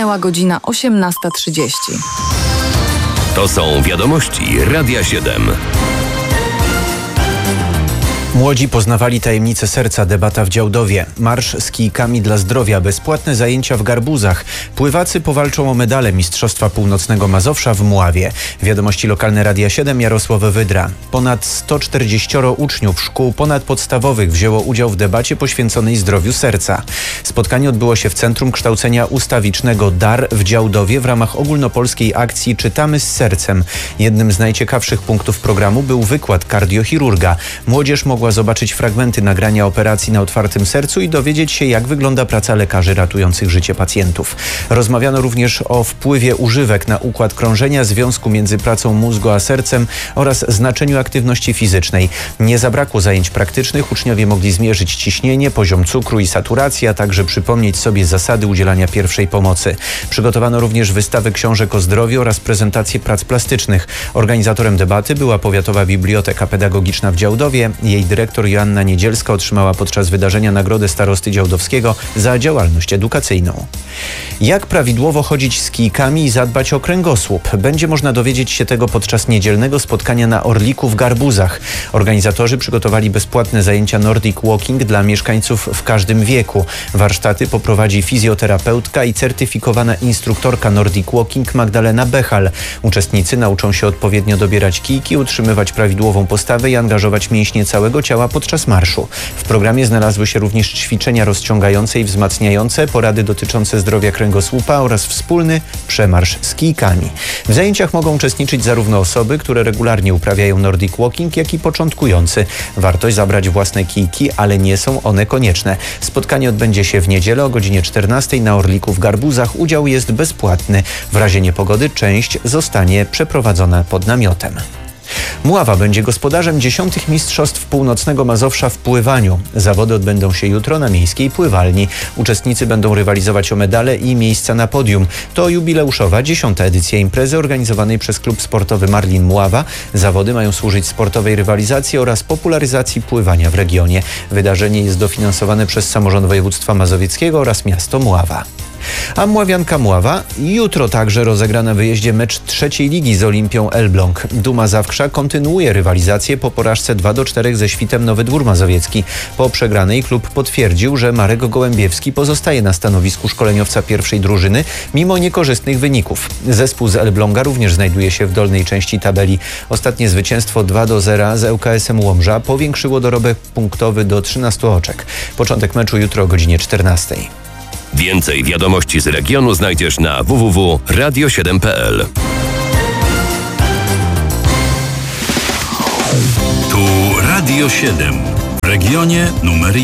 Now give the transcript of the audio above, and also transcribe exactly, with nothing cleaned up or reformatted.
Minęła godzina osiemnasta trzydzieści. To są wiadomości Radia siedem. Młodzi poznawali tajemnice serca, debata w Działdowie. Marsz z kijkami dla zdrowia, bezpłatne zajęcia w Garbuzach. Pływacy powalczą o medale Mistrzostwa Północnego Mazowsza w Mławie. Wiadomości lokalne Radia siedem, Jarosław Wydra. Ponad sto czterdzieści uczniów szkół ponadpodstawowych wzięło udział w debacie poświęconej zdrowiu serca. Spotkanie odbyło się w Centrum Kształcenia Ustawicznego D A R w Działdowie w ramach ogólnopolskiej akcji Czytamy z sercem. Jednym z najciekawszych punktów programu był wykład kardiochirurga. Młodzież mogła zobaczyć fragmenty nagrania operacji na otwartym sercu i dowiedzieć się, jak wygląda praca lekarzy ratujących życie pacjentów. Rozmawiano również o wpływie używek na układ krążenia, związku między pracą mózgu a sercem oraz znaczeniu aktywności fizycznej. Nie zabrakło zajęć praktycznych. Uczniowie mogli zmierzyć ciśnienie, poziom cukru i saturację, a także przypomnieć sobie zasady udzielania pierwszej pomocy. Przygotowano również wystawy książek o zdrowiu oraz prezentację prac plastycznych. Organizatorem debaty była Powiatowa Biblioteka Pedagogiczna w Działdowie. Jej dyrektor Joanna Niedzielska otrzymała podczas wydarzenia Nagrodę Starosty Działdowskiego za działalność edukacyjną. Jak prawidłowo chodzić z kijkami i zadbać o kręgosłup? Będzie można dowiedzieć się tego podczas niedzielnego spotkania na Orliku w Garbuzach. Organizatorzy przygotowali bezpłatne zajęcia Nordic Walking dla mieszkańców w każdym wieku. Warsztaty poprowadzi fizjoterapeutka i certyfikowana instruktorka Nordic Walking Magdalena Bechal. Uczestnicy nauczą się odpowiednio dobierać kijki, utrzymywać prawidłową postawę i angażować mięśnie całego ciała podczas marszu. W programie znalazły się również ćwiczenia rozciągające i wzmacniające, porady dotyczące zdrowia kręgosłupa oraz wspólny przemarsz z kijkami. W zajęciach mogą uczestniczyć zarówno osoby, które regularnie uprawiają Nordic Walking, jak i początkujący. Warto zabrać własne kijki, ale nie są one konieczne. Spotkanie odbędzie się w niedzielę o godzinie czternastej na Orliku w Garbuzach. Udział jest bezpłatny. W razie niepogody część zostanie przeprowadzona pod namiotem. Mława będzie gospodarzem dziesiątych Mistrzostw Północnego Mazowsza w pływaniu. Zawody odbędą się jutro na miejskiej pływalni. Uczestnicy będą rywalizować o medale i miejsca na podium. To jubileuszowa dziesiąta edycja imprezy organizowanej przez klub sportowy Marlin Mława. Zawody mają służyć sportowej rywalizacji oraz popularyzacji pływania w regionie. Wydarzenie jest dofinansowane przez samorząd województwa mazowieckiego oraz miasto Mława. A Mławianka Mława jutro także rozegra na wyjeździe mecz trzeciej ligi z Olimpią Elbląg. Duma Zawkrza kontynuuje rywalizację po porażce dwa do czterech ze Świtem Nowy Dwór Mazowiecki. Po przegranej klub potwierdził, że Marek Gołębiewski pozostaje na stanowisku szkoleniowca pierwszej drużyny mimo niekorzystnych wyników. Zespół z Elbląga również znajduje się w dolnej części tabeli. Ostatnie zwycięstwo dwa do zera z L K S-em Łomża powiększyło dorobek punktowy do trzynastu oczek. Początek meczu jutro o godzinie czternastej. Więcej wiadomości z regionu znajdziesz na w w w kropka radio siedem kropka p l. Tu Radio siedem. W regionie numer jeden.